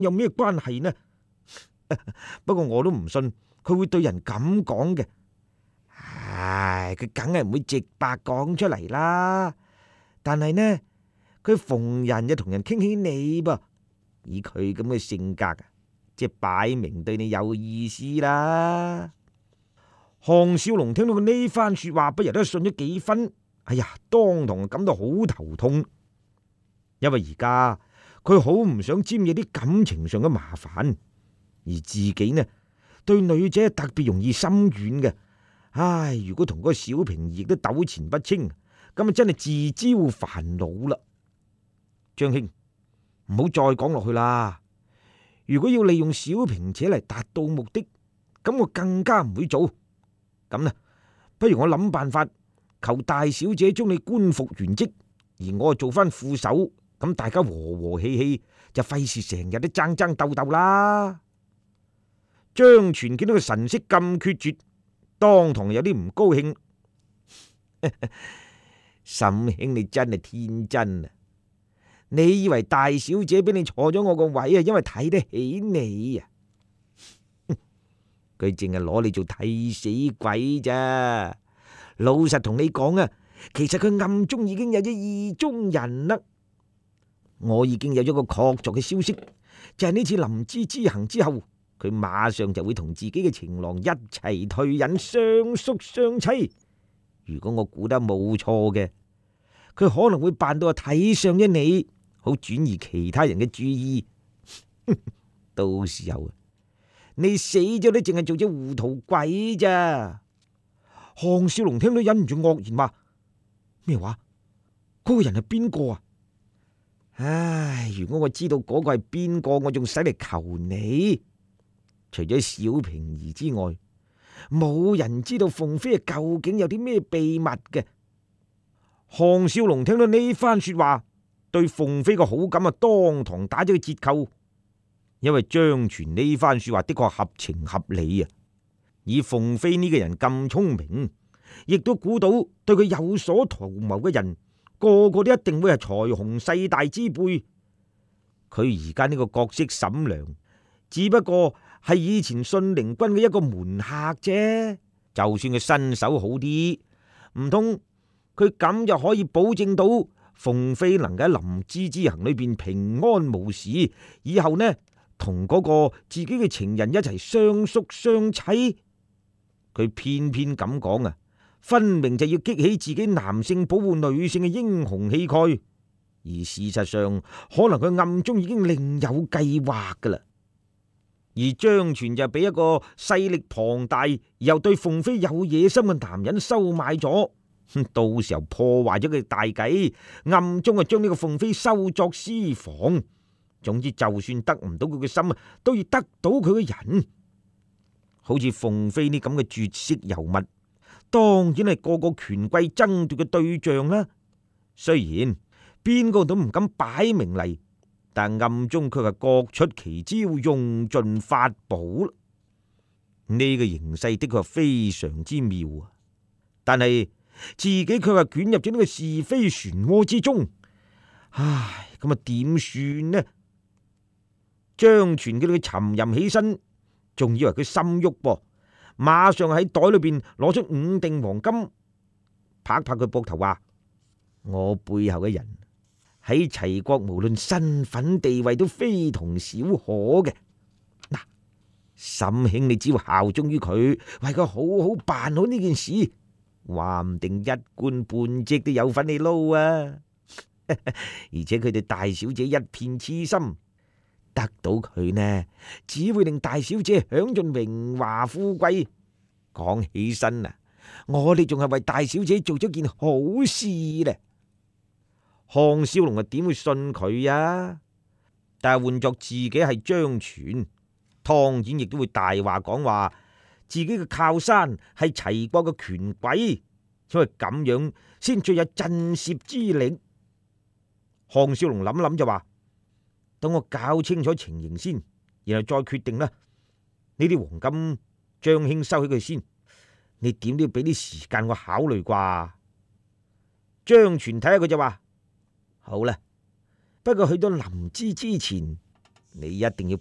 有咩關係呢？不過我都唔信佢會對人咁講嘅。唉，佢梗係唔會直白講出嚟啦。但係呢，佢逢人就同人傾起你噃，以佢咁嘅性格，即係擺明對你有意思啦。項少龍聽到佢呢番說話，不由得信咗幾分。哎呀，當堂感到好頭痛，因為而家佢好唔想沾惹啲感情上嘅麻煩，而自己呢對女仔特別容易心軟嘅。唉，如果同嗰個小平兒亦都糾纏不清，咁啊真係自招煩惱啦。張兄，唔好再講落去啦。如果要利用小平姐嚟達到目的，咁我更加唔會做。咁啊，不如我諗辦法求大小姐將你官復原職，而我做翻副手，咁大家和和氣氣，就費事成日都爭爭鬥鬥啦。張全見到佢神色咁決絕，當堂有啲唔高興。沈兄，你真係天真啊！你以為大小姐俾你坐咗我個位啊，因為睇得起你啊？佢淨係攞你做替死鬼咋？老實同你講啊，其實佢暗中已經有咗意中人啦。我已經有咗個確鑿嘅消息，就係呢次臨淄之行之後，佢馬上就會同自己嘅情郎一齊退隱，相宿相棲。如果我估得冇錯嘅，佢可能會扮到睇上咗你，好轉移其他人嘅注意。到時候你死咗都淨係做隻糊塗鬼咋？項少龍聽到忍唔住愕然話：咩話？嗰個人係邊個啊？唉，如果我知道嗰個係邊個，我仲使嚟求你？除咗小平兒之外，冇人知道鳳飛究竟有啲咩秘密嘅。項少龍聽到呢番說話，對鳳飛嘅好感啊，當堂打咗個折扣。因為張全呢番說話的確合情合理啊！以鳳飛呢個人咁聰明，亦都估到對佢有所圖謀嘅人，個個都一定會係財雄勢大之輩。佢而家呢個角色沈良，只不過係以前信陵君嘅一個門客啫。就算佢身手好啲，唔通佢咁就可以保證到鳳飛能夠喺臨淄之行裏邊平安無事，以後呢同嗰個自己嘅情人一齊相宿相棲？佢偏偏咁講啊，分明就要激起自己男性保護女性嘅英雄氣概，而事實上可能佢暗中已經另有計劃噶啦。而張全就俾一個勢力龐大又對鳳飛有野心嘅男人收買咗，到時候破壞咗佢大計，暗中啊將呢個鳳飛收作私房。總之，就算得唔到佢嘅心，都要得到佢嘅人。好似鳳飛呢咁嘅絕色尤物，當然係個個權貴爭奪嘅對象啦。雖然邊個都唔敢擺明嚟，但暗中卻係各出奇招，用盡法寶。呢個形勢的確係非常之妙啊！但係自己卻係捲入咗呢個是非漩渦之中。唉，咁啊點算呢？張全叫佢沉吟起身，仲以為佢心喐噃，馬上喺袋裏邊攞出5錠黃金，拍拍佢膊頭話：我背後嘅人喺齊國無論身份地位都非同小可嘅。嗱，沈兄你只要效忠於佢，為佢好好辦好呢件事，話唔定一官半職都有份你撈啊！而且佢對大小姐一片痴心。得到佢呢，只會令大小姐享盡榮華富貴。講起身啊，我哋仲係為大小姐做咗件好事呢。項少龍啊，點會信佢啊？但係換作自己係張全，當然亦都會大話講話自己嘅靠山係齊國嘅權貴，因為咁樣先最有震懾之力。項少龍諗諗就話：等我搞清楚情形先，然後再決定啦。呢啲黃金，張兄收起佢先，你點都要俾啲時間我考慮啩。張全睇下佢就話：好啦，不過去到臨淄之前， 你一定要